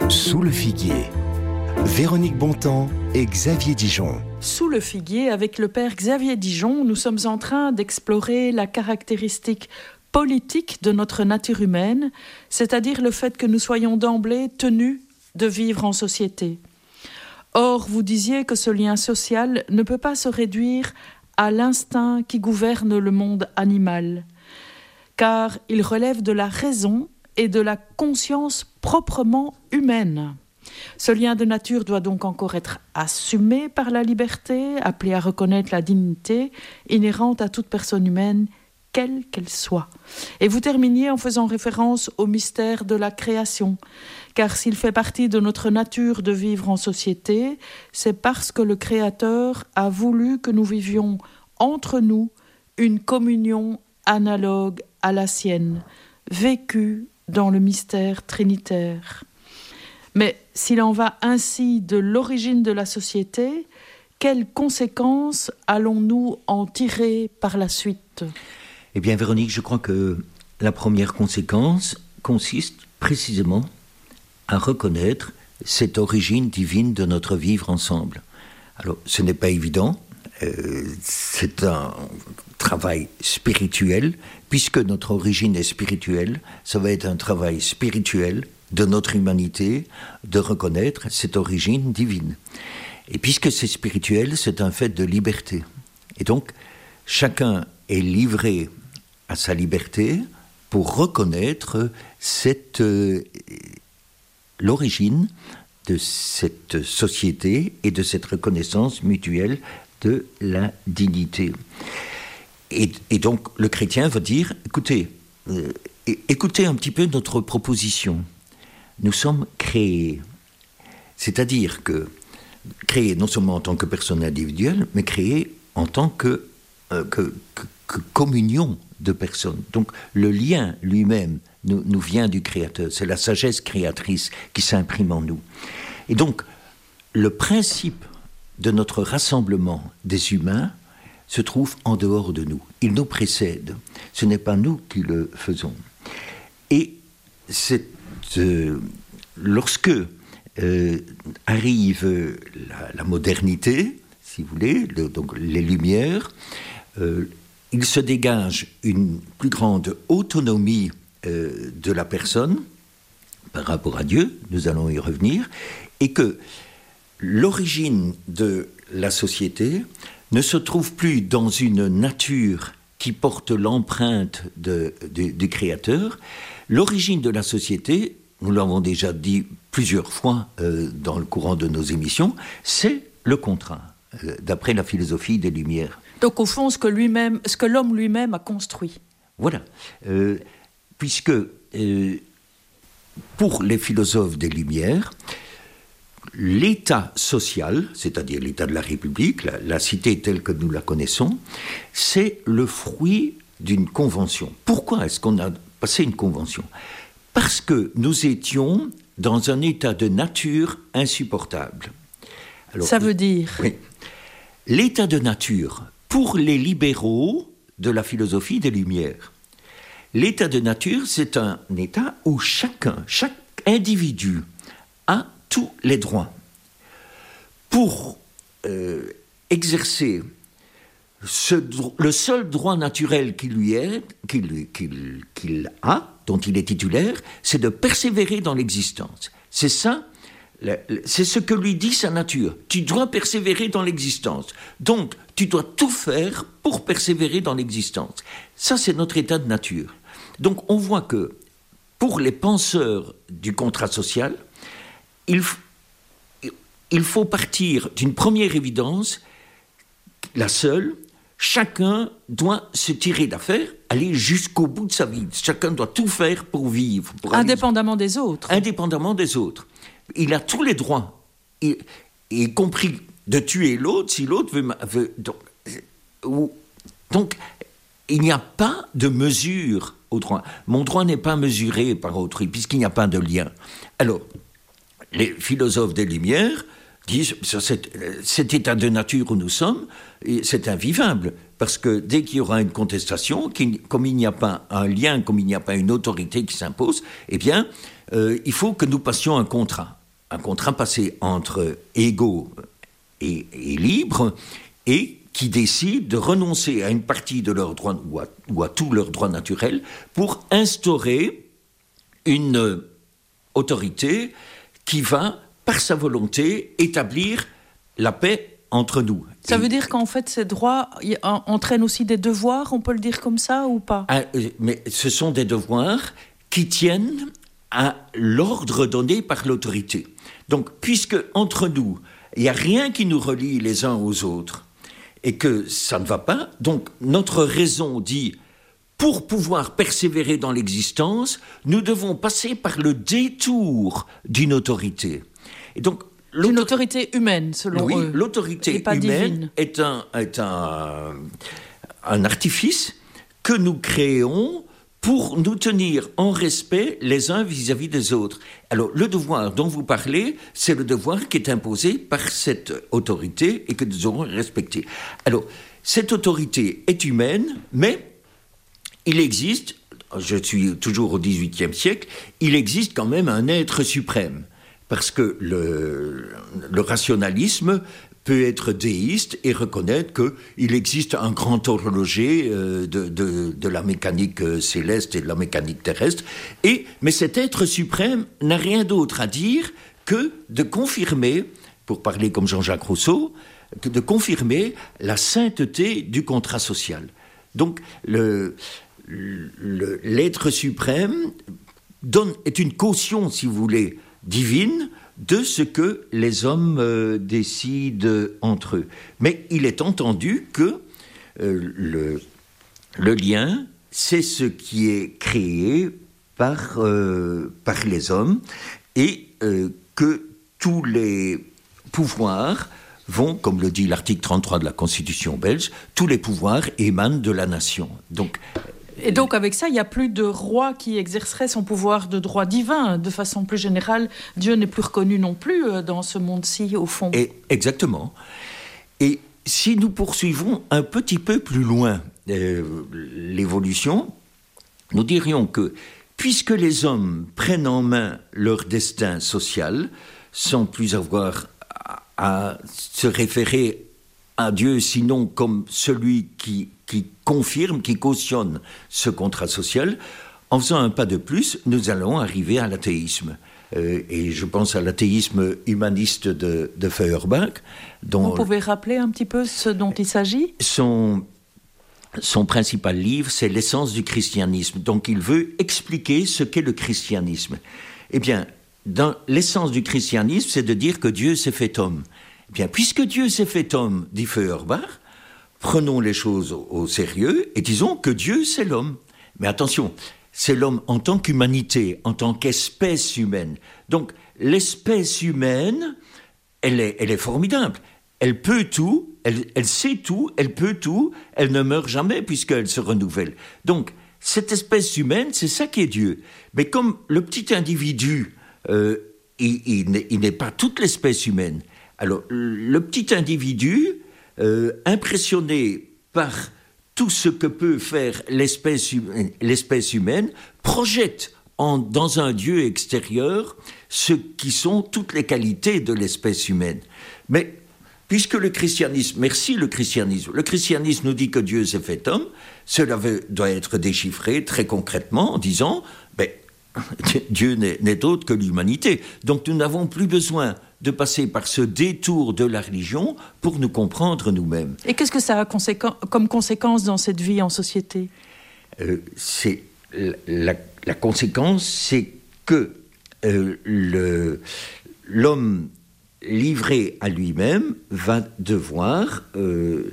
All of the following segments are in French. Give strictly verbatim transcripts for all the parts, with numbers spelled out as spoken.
Sous le figuier, Véronique Bontemps et Xavier Dijon. Sous le figuier, avec le père Xavier Dijon, nous sommes en train d'explorer la caractéristique politique de notre nature humaine, c'est-à-dire le fait que nous soyons d'emblée tenus de vivre en société. Or, vous disiez que ce lien social ne peut pas se réduire à l'instinct qui gouverne le monde animal, car il relève de la raison et de la conscience proprement humaine. Ce lien de nature doit donc encore être assumé par la liberté, appelé à reconnaître la dignité inhérente à toute personne humaine, quelle qu'elle soit. Et vous terminiez en faisant référence au mystère de la création, car s'il fait partie de notre nature de vivre en société, c'est parce que le Créateur a voulu que nous vivions entre nous une communion analogue à la sienne, vécue dans le mystère trinitaire. Mais s'il en va ainsi de l'origine de la société, quelles conséquences allons-nous en tirer par la suite ? Eh bien, Véronique, je crois que la première conséquence consiste précisément à reconnaître cette origine divine de notre vivre ensemble. Alors, ce n'est pas évident, euh, c'est un travail spirituel, puisque notre origine est spirituelle, ça va être un travail spirituel de notre humanité, de reconnaître cette origine divine. Et puisque c'est spirituel, c'est un fait de liberté. Et donc, chacun est livré à sa liberté pour reconnaître cette, euh, l'origine de cette société et de cette reconnaissance mutuelle de la dignité. Et, et donc, le chrétien va dire, écoutez, euh, écoutez un petit peu notre proposition. Nous sommes créés. C'est-à-dire que, créés non seulement en tant que personne individuelle, mais créés en tant que, euh, que, que, que communion de personnes. Donc, le lien lui-même nous, nous vient du Créateur. C'est la sagesse créatrice qui s'imprime en nous. Et donc, le principe de notre rassemblement des humains se trouve en dehors de nous. Il nous précède. Ce n'est pas nous qui le faisons. Et c'est euh, lorsque euh, arrive la, la modernité, si vous voulez, le, donc les Lumières, euh, il se dégage une plus grande autonomie euh, de la personne par rapport à Dieu, nous allons y revenir, et que l'origine de la société ne se trouve plus dans une nature qui porte l'empreinte de, de, du Créateur. L'origine de la société, nous l'avons déjà dit plusieurs fois euh, dans le courant de nos émissions, c'est le contrat, euh, d'après la philosophie des Lumières. Donc au fond, ce que, lui-même, ce que l'homme lui-même a construit. Voilà, euh, puisque euh, pour les philosophes des Lumières, l'état social, c'est-à-dire l'état de la République, la, la cité telle que nous la connaissons, c'est le fruit d'une convention. Pourquoi est-ce qu'on a passé une convention ? Parce que nous étions dans un état de nature insupportable. Alors, ça veut dire ? Oui. L'état de nature, pour les libéraux de la philosophie des Lumières, l'état de nature, c'est un état où chacun, chaque individu a tous les droits. Pour euh, exercer ce, le seul droit naturel qu'il lui est, qu'il, qu'il, qu'il a, dont il est titulaire, c'est de persévérer dans l'existence. C'est ça, c'est ce que lui dit sa nature. Tu dois persévérer dans l'existence. Donc, tu dois tout faire pour persévérer dans l'existence. Ça, c'est notre état de nature. Donc, on voit que, pour les penseurs du contrat social, il, il faut partir d'une première évidence, la seule, chacun doit se tirer d'affaire, aller jusqu'au bout de sa vie. Chacun doit tout faire pour vivre. Pour Indépendamment aller... des autres. Indépendamment des autres. Il a tous les droits, y, y compris de tuer l'autre si l'autre veut... veut donc, ou, donc, il n'y a pas de mesure au droit. Mon droit n'est pas mesuré par autrui, puisqu'il n'y a pas de lien. Alors, les philosophes des Lumières disent sur cet, cet état de nature où nous sommes, c'est invivable, parce que dès qu'il y aura une contestation, comme il n'y a pas un lien, comme il n'y a pas une autorité qui s'impose, eh bien, euh, il faut que nous passions un contrat. un contrat passé entre égaux et, et libres, et qui décident de renoncer à une partie de leurs droits, ou à, ou à tous leurs droits naturels, pour instaurer une euh, autorité qui va, par sa volonté, établir la paix entre nous. Ça et, veut dire qu'en fait, ces droits y, en, entraînent aussi des devoirs, on peut le dire comme ça ou pas? ah, Mais ce sont des devoirs qui tiennent à l'ordre donné par l'autorité. Donc, puisque entre nous, il n'y a rien qui nous relie les uns aux autres, et que ça ne va pas, donc notre raison dit, pour pouvoir persévérer dans l'existence, nous devons passer par le détour d'une autorité. Et donc, Une autorité humaine, selon oui, eux. l'autorité humaine est, un, est un, un artifice que nous créons pour nous tenir en respect les uns vis-à-vis des autres. Alors, le devoir dont vous parlez, c'est le devoir qui est imposé par cette autorité et que nous aurons respecté. Alors, cette autorité est humaine, mais il existe, je suis toujours au dix-huitième siècle, il existe quand même un être suprême. Parce que le, le rationalisme peut être déiste et reconnaître qu'il existe un grand horloger euh, de, de, de la mécanique céleste et de la mécanique terrestre. Et, mais cet être suprême n'a rien d'autre à dire que de confirmer, pour parler comme Jean-Jacques Rousseau, que de confirmer la sainteté du contrat social. Donc, le, le, l'être suprême donne, est une caution, si vous voulez, divine de ce que les hommes euh, décident entre eux. Mais il est entendu que euh, le, le lien, c'est ce qui est créé par, euh, par les hommes et euh, que tous les pouvoirs vont, comme le dit l'article trente-trois de la Constitution belge, tous les pouvoirs émanent de la nation. Donc, Et donc, avec ça, il n'y a plus de roi qui exercerait son pouvoir de droit divin. De façon plus générale, Dieu n'est plus reconnu non plus dans ce monde-ci, au fond. Et, exactement. Et si nous poursuivons un petit peu plus loin euh, l'évolution, nous dirions que, puisque les hommes prennent en main leur destin social, sans plus avoir à, à se référer à Dieu, sinon comme celui qui, qui confirme, qui cautionne ce contrat social, en faisant un pas de plus, nous allons arriver à l'athéisme. Euh, et je pense à l'athéisme humaniste de, de Feuerbach. Dont Vous pouvez rappeler un petit peu ce dont il s'agit ? Son, son principal livre, c'est l'essence du christianisme. Donc il veut expliquer ce qu'est le christianisme. Eh bien, dans l'essence du christianisme, c'est de dire que Dieu s'est fait homme. Eh bien, puisque Dieu s'est fait homme, dit Feuerbach, prenons les choses au, au sérieux et disons que Dieu, c'est l'homme. Mais attention, c'est l'homme en tant qu'humanité, en tant qu'espèce humaine. Donc, l'espèce humaine, elle est, elle est formidable. Elle peut tout, elle, elle sait tout, elle peut tout, elle ne meurt jamais puisqu'elle se renouvelle. Donc, cette espèce humaine, c'est ça qui est Dieu. Mais comme le petit individu, euh, il, il, n'est, il n'est pas toute l'espèce humaine. Alors, le petit individu, euh, impressionné par tout ce que peut faire l'espèce humaine, l'espèce humaine projette en, dans un Dieu extérieur ce qui sont toutes les qualités de l'espèce humaine. Mais puisque le christianisme, merci le christianisme, le christianisme nous dit que Dieu s'est fait homme, cela veut, doit être déchiffré très concrètement en disant, ben, Dieu n'est, n'est autre que l'humanité. Donc nous n'avons plus besoin de passer par ce détour de la religion pour nous comprendre nous-mêmes. Et qu'est-ce que ça a conséquen- comme conséquence dans cette vie en société ? euh, c'est, la, la conséquence, c'est que euh, le, l'homme livré à lui-même va devoir euh,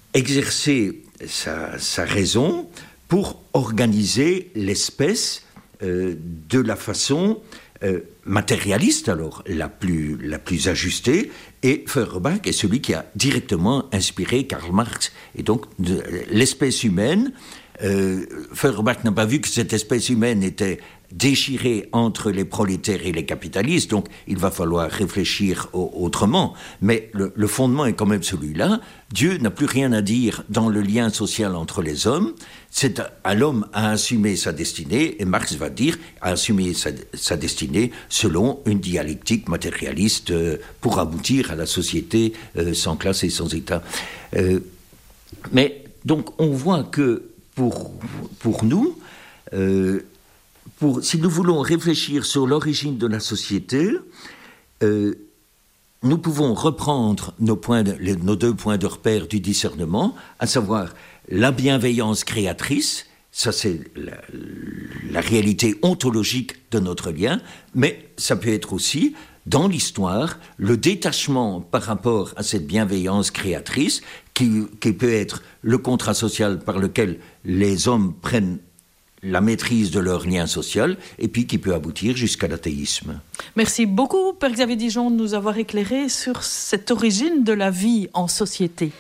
exercer sa, sa raison pour organiser l'espèce euh, de la façon euh, matérialiste, alors la plus, la plus ajustée, et Feuerbach est celui qui a directement inspiré Karl Marx. Et donc, de, l'espèce humaine, euh, Feuerbach n'a pas vu que cette espèce humaine était déchirée entre les prolétaires et les capitalistes, donc il va falloir réfléchir au- autrement. Mais le, le fondement est quand même celui-là. Dieu n'a plus rien à dire dans le lien social entre les hommes. C'est à, à l'homme à assumer sa destinée, et Marx va dire à assumer sa, sa destinée selon une dialectique matérialiste euh, pour aboutir à la société euh, sans classe et sans État. Euh, mais donc on voit que pour, pour nous, euh, pour, si nous voulons réfléchir sur l'origine de la société, euh, nous pouvons reprendre nos, points de, les, nos deux points de repère du discernement, à savoir la bienveillance créatrice, ça c'est la, la réalité ontologique de notre lien, mais ça peut être aussi, dans l'histoire, le détachement par rapport à cette bienveillance créatrice, qui, qui peut être le contrat social par lequel les hommes prennent la maîtrise de leur lien social, et puis qui peut aboutir jusqu'à l'athéisme. Merci beaucoup, Père Xavier Dijon, de nous avoir éclairé sur cette origine de la vie en société.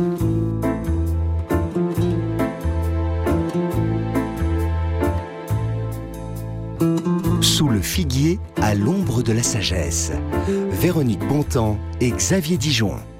Sous le figuier, à l'ombre de la sagesse. Véronique Bontemps et Xavier Dijon.